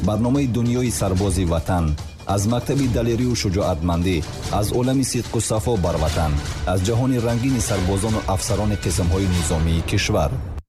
барномаи дунёи сарбози ватан аз мактаби далерию шуҷоатмандӣ, аз олами сидқу сафо бар ватан, аз ҷаҳони рангини сарбозону афсарони қисмҳои низомии кишвар.